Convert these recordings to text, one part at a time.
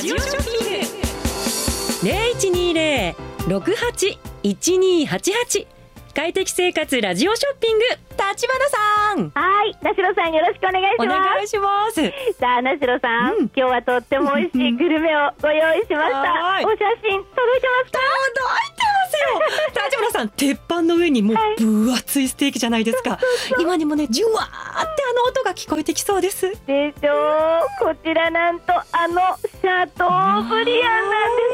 ジオショッピング 0120-68-1288 快適生活ラジオショッピング、立花さん。 はい、なしろさんよろしくお願いします。 お願いします。 さあ、なしろさん、今日はとっても美味しいグルメをご用意しました。お写真届いてますか？ 届いてますよ。立花さん、鉄板の上にもう分厚いステーキじゃないですか。今にもね、ジュワーって音が聞こえてきそうです。 でしょう。こちらなんとシャトーブリアンなんです。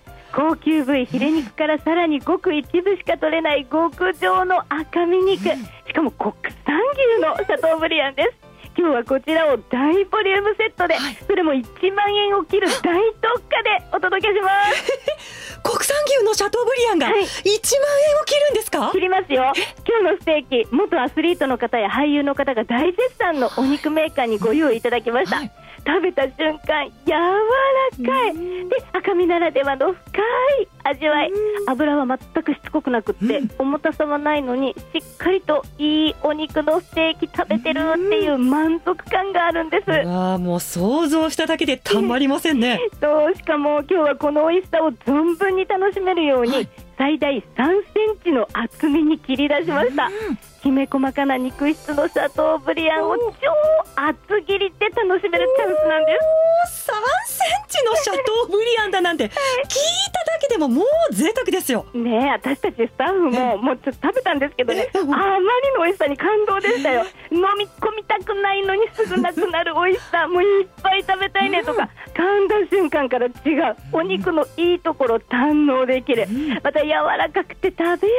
高級部位ヒレ肉からさらにごく一部しか取れない極上の赤身肉、しかも国産牛のシャトーブリアンです。今日はこちらを大ボリュームセットで、それも1万円を切る大特価でお届けします国産牛のシャトーブリアンが1万円を切るんですか？ 切りますよ。今日のステーキ、元アスリートの方や俳優の方が大絶賛のお肉メーカーにご用意いただきました、食べた瞬間柔らかいで、赤身ならではの深い味わい、油は全くしつこくなくって、重たさはないのにしっかりといいお肉のステーキ食べてるっていう満足感があるんです。 もう想像しただけでたまりませんねしかも今日はこの美味しさを存分に楽しめるように、最大3センチの厚みに切り出しました。きめ細かな肉質のシャトーブリアンを超厚切りで楽しめるチャンスなんです。 3センチのシャトーブリアンだなんて聞いただけでももう贅沢ですよねえ、私たちスタッフももうちょっと食べたんですけどね、あまりの美味しさに感動でしたよ。飲み込みたくないのにすぐなくなる美味しさ、もういっぱい食べたいねとか、噛んだ瞬間から違うお肉のいいところを堪能できる、また柔らかくて食べやすいんです。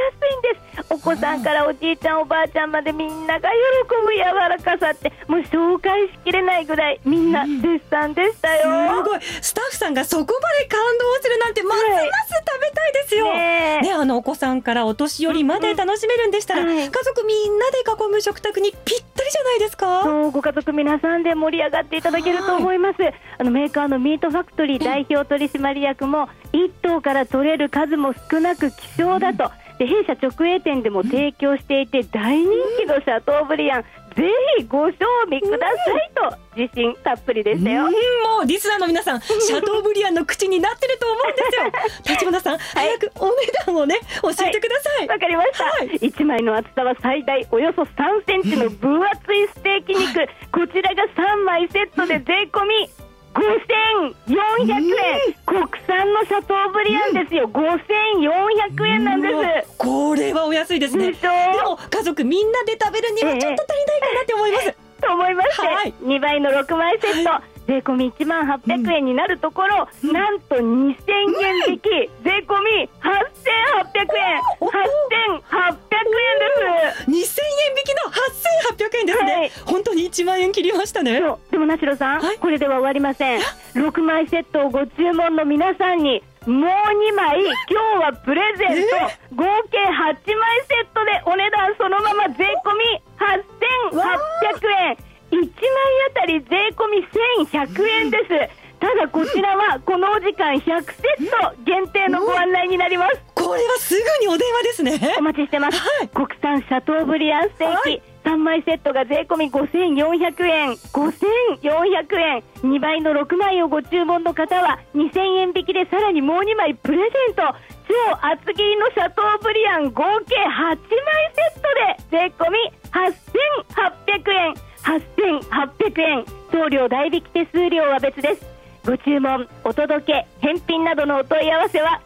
お子さんからおじいちゃんおばあちゃんまでみんなが喜ぶ柔らかさって、もう紹介しきれないぐらいみんな絶賛でしたよ。 すごい、スタッフさんがそこまで感動するなんてますます食べたいですよ、お子さんからお年寄りまで楽しめるんでしたら、家族みんなで囲む食卓にぴったりじゃないですか。 そう、ご家族皆さんで盛り上がっていただけると思います。メーカーのミートファクトリー代表取締役も、1頭から取れる数も少なく希少だと、で弊社直営店でも提供していて大人気のシャトーブリアン、ぜひご賞味くださいと自信たっぷりでしたよ。 もうリスナーの皆さん、シャトーブリアンの口になってると思うんですよ立花さん、早くお値段をね教えてください。 わかりました、1枚の厚さは最大およそ3センチの分厚いステーキ肉、こちらが3枚セットで税込み5400円、国産のシャトーブリアンですよ。5400円なんです。 これはお安いですね。でも家族みんなで食べるにはちょっと足りないかなって思います、 と思いまして、2倍の6枚セット、税込み1万800円になるところ、なんと2000円引き、税込み8800円、8800円です。 2000円引きの8800円ですね、本当に1万円切りましたね。 でもなしろさん、これでは終わりません。6枚セットをご注文の皆さんにもう2枚今日はプレゼント、合計8枚セットでお値段そのまま税込み8800円、1枚あたり税込み1100円です。ただこちらはこのお時間100セット限定のご案内になります。 これはすぐにお電話ですね。 お待ちしてます、国産シャトーブリアンステーキ、3枚セットが税込み5400円、5400円、2倍の6枚をご注文の方は2000円引きでさらにもう2枚プレゼント、超厚切りのシャトーブリアン合計8枚セットで税込み8800円、8800円、送料代引き手数料は別です。ご注文、お届け、返品などのお問い合わせは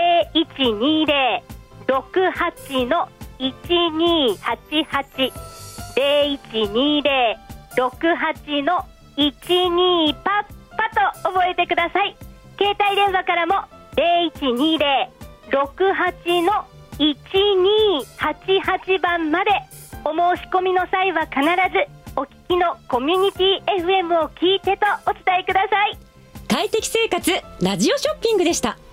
0120-68-1288 0120-68-12パッパと覚えてください。携帯電話からも 0120-68-1288 番まで。お申し込みの際は必ずお聞きのコミュニティ FM を聞いてとお伝えください。 快適生活ラジオショッピングでした。